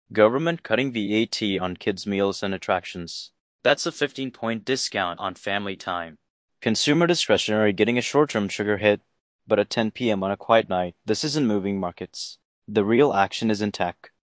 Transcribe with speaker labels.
Speaker 1: Government cutting VAT on kids' meals and attractions. That's a 15-point discount on family time. Consumer discretionary getting a short-term sugar hit, but at 10 p.m. on a quiet night, this isn't moving markets. The real action is in tech.